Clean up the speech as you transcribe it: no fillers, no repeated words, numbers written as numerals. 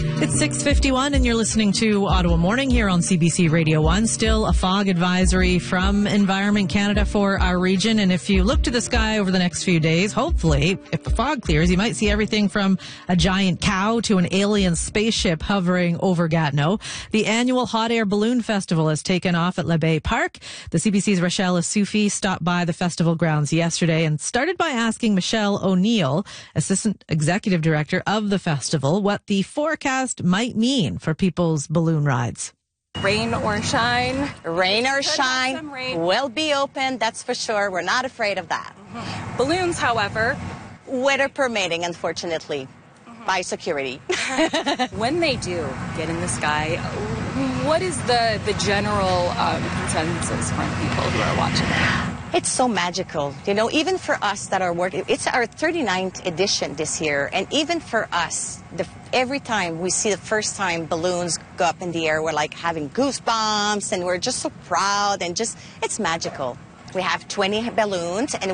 It's 6:51 and you're listening to Ottawa Morning here on CBC Radio 1. Still a fog advisory from Environment Canada for our region. And if you look to the sky over the next few days, hopefully, if the fog clears, you might see everything from a giant cow to an alien spaceship hovering over Gatineau. The annual Hot Air Balloon Festival has taken off at L'Abbaye Park. The CBC's Rachelle Soufi stopped by the festival grounds yesterday and started by asking Michelle O'Neill, Assistant Executive Director of the festival, what the forecast might mean for people's balloon rides. Rain or shine. Rain or shine. We'll be open, that's for sure. We're not afraid of that. Balloons, however, weather permitting, unfortunately, by security. when they do get in the sky, what is the general consensus from people who are watching? It's so magical. You know, even for us that are working, it's our 39th edition this year. And even for us, every time we see the first time balloons go up in the air, we're like having goosebumps and we're just so proud and it's magical. We have 20 balloons and